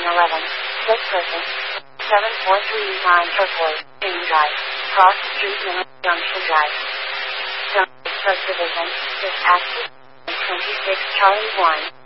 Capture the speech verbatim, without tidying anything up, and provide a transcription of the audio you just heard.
eleven, Sick Person, seven four three nine Turquoise, Main Drive, Cross Street, Middle Junction Drive. Subdivision, is active, twenty-six Charlie one.